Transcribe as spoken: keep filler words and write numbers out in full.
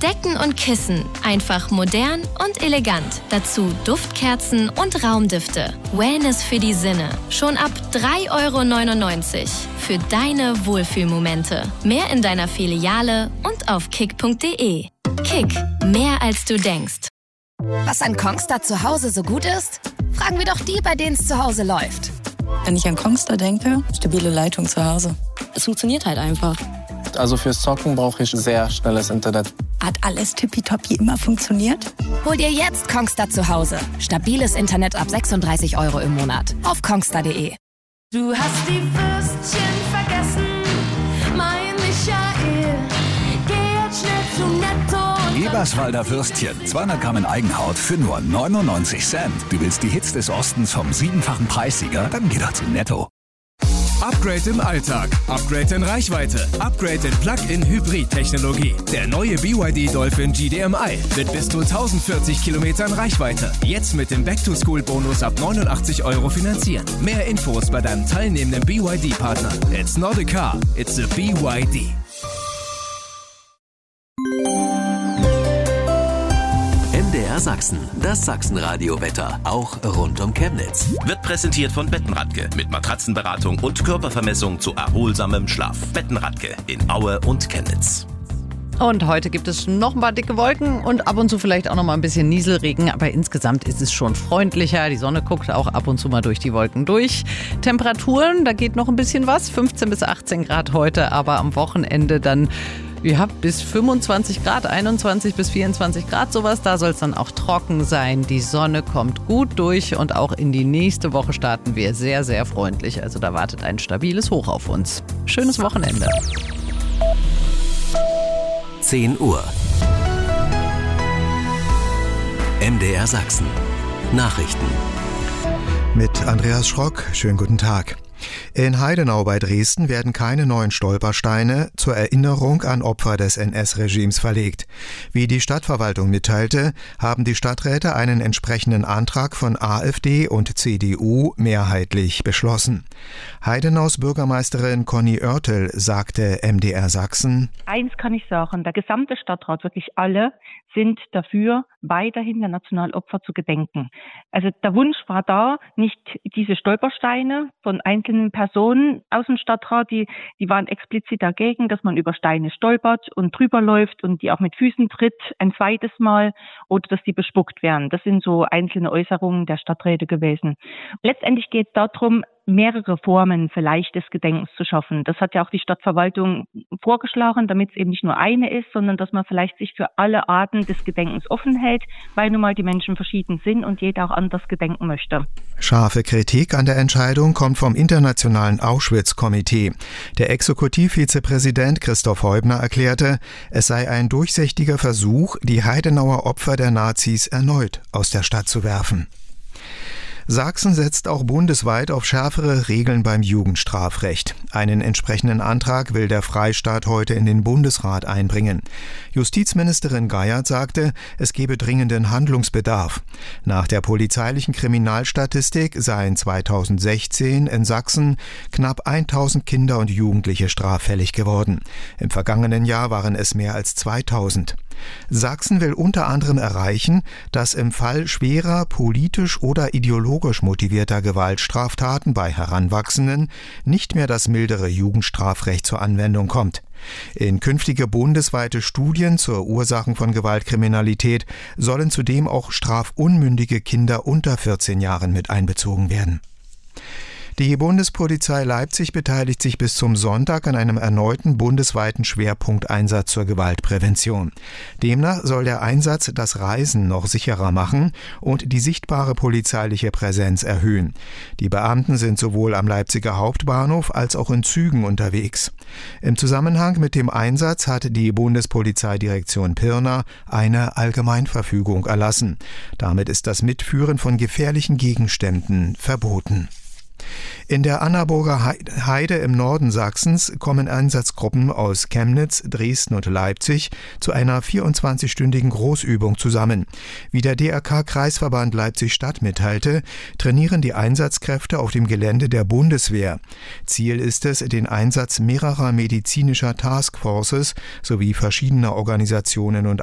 Decken und Kissen. Einfach modern und elegant. Dazu Duftkerzen und Raumdüfte. Wellness für die Sinne. Schon ab drei Euro neunundneunzig. Für deine Wohlfühlmomente. Mehr in deiner Filiale und auf kick punkt de. Kick. Mehr als du denkst. Was an Kongstar zu Hause so gut ist? Fragen wir doch die, bei denen es zu Hause läuft. Wenn ich an Kongstar denke, stabile Leitung zu Hause. Es funktioniert halt einfach. Also fürs Zocken brauche ich sehr schnelles Internet. Hat alles tippitoppi immer funktioniert? Hol dir jetzt Kongstar zu Hause. Stabiles Internet ab sechsunddreißig Euro im Monat. Auf kongstar punkt de. Du hast die Würstchen vergessen, mein Michael. Geh jetzt schnell zu Netto. Eberswalder Würstchen, zweihundert Gramm in Eigenhaut für nur neunundneunzig Cent. Du willst die Hits des Ostens vom siebenfachen Preissieger? Dann geh doch zu Netto. Upgrade im Alltag, Upgrade in Reichweite, Upgrade in Plug-in-Hybrid-Technologie. Der neue B Y D Dolphin G D M I mit bis zu tausendvierzig Kilometern Reichweite. Jetzt mit dem Back-to-School-Bonus ab neunundachtzig Euro finanzieren. Mehr Infos bei deinem teilnehmenden B Y D-Partner. It's not a car, it's a B Y D. M D R Sachsen, das Sachsenradio-Wetter, auch rund um Chemnitz. Wird präsentiert von Bettenradke mit Matratzenberatung und Körpervermessung zu erholsamem Schlaf. Bettenradke in Aue und Chemnitz. Und heute gibt es noch ein paar dicke Wolken und ab und zu vielleicht auch noch mal ein bisschen Nieselregen. Aber insgesamt ist es schon freundlicher. Die Sonne guckt auch ab und zu mal durch die Wolken durch. Temperaturen, da geht noch ein bisschen was. fünfzehn bis achtzehn Grad heute, aber am Wochenende dann ja, bis fünfundzwanzig Grad, einundzwanzig bis vierundzwanzig Grad sowas. Da soll es dann auch trocken sein. Die Sonne kommt gut durch und auch in die nächste Woche starten wir sehr, sehr freundlich. Also da wartet ein stabiles Hoch auf uns. Schönes Wochenende. zehn Uhr. M D R Sachsen. Nachrichten. Mit Andreas Schrock. Schönen guten Tag. In Heidenau bei Dresden werden keine neuen Stolpersteine zur Erinnerung an Opfer des N S-Regimes verlegt. Wie die Stadtverwaltung mitteilte, haben die Stadträte einen entsprechenden Antrag von AfD und C D U mehrheitlich beschlossen. Heidenaus Bürgermeisterin Conny Oertel sagte M D R Sachsen: Eins kann ich sagen, der gesamte Stadtrat, wirklich alle, sind dafür, weiterhin der Nationalopfer zu gedenken. Also der Wunsch war da, nicht diese Stolpersteine von einzelnen Personen aus dem Stadtrat, die, die waren explizit dagegen, dass man über Steine stolpert und drüber läuft und die auch mit Füßen tritt ein zweites Mal oder dass die bespuckt werden. Das sind so einzelne Äußerungen der Stadträte gewesen. Letztendlich geht es darum, mehrere Formen vielleicht des Gedenkens zu schaffen. Das hat ja auch die Stadtverwaltung vorgeschlagen, damit es eben nicht nur eine ist, sondern dass man vielleicht sich für alle Arten des Gedenkens offen hält, weil nun mal die Menschen verschieden sind und jeder auch anders gedenken möchte. Scharfe Kritik an der Entscheidung kommt vom Internationalen Auschwitz-Komitee. Der Exekutivvizepräsident Christoph Heubner erklärte, es sei ein durchsichtiger Versuch, die Heidenauer Opfer der Nazis erneut aus der Stadt zu werfen. Sachsen setzt auch bundesweit auf schärfere Regeln beim Jugendstrafrecht. Einen entsprechenden Antrag will der Freistaat heute in den Bundesrat einbringen. Justizministerin Geiert sagte, es gebe dringenden Handlungsbedarf. Nach der polizeilichen Kriminalstatistik seien zweitausendsechzehn in Sachsen knapp tausend Kinder und Jugendliche straffällig geworden. Im vergangenen Jahr waren es mehr als zweitausend. Sachsen will unter anderem erreichen, dass im Fall schwerer politisch oder ideologisch motivierter Gewaltstraftaten bei Heranwachsenden nicht mehr das mildere Jugendstrafrecht zur Anwendung kommt. In künftige bundesweite Studien zur Ursachen von Gewaltkriminalität sollen zudem auch strafunmündige Kinder unter vierzehn Jahren mit einbezogen werden. Die Bundespolizei Leipzig beteiligt sich bis zum Sonntag an einem erneuten bundesweiten Schwerpunkteinsatz zur Gewaltprävention. Demnach soll der Einsatz das Reisen noch sicherer machen und die sichtbare polizeiliche Präsenz erhöhen. Die Beamten sind sowohl am Leipziger Hauptbahnhof als auch in Zügen unterwegs. Im Zusammenhang mit dem Einsatz hat die Bundespolizeidirektion Pirna eine Allgemeinverfügung erlassen. Damit ist das Mitführen von gefährlichen Gegenständen verboten. In der Annaburger Heide im Norden Sachsens kommen Einsatzgruppen aus Chemnitz, Dresden und Leipzig zu einer vierundzwanzigstündigen Großübung zusammen. Wie der D R K-Kreisverband Leipzig-Stadt mitteilte, trainieren die Einsatzkräfte auf dem Gelände der Bundeswehr. Ziel ist es, den Einsatz mehrerer medizinischer Taskforces sowie verschiedener Organisationen und